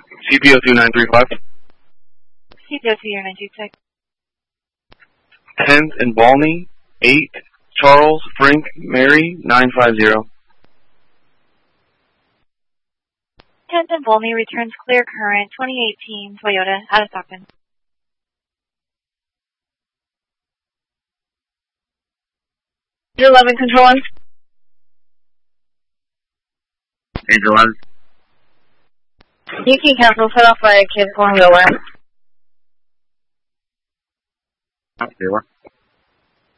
CPO 2935. CPO 2926. 10th and Balney, 8, Charles, Frank, Mary, 950. 10th and Volney returns clear current 2018 Toyota out of Stockton. Angel 11 control on. Angel 11. You can cancel, set off by kids going nowhere. Zero.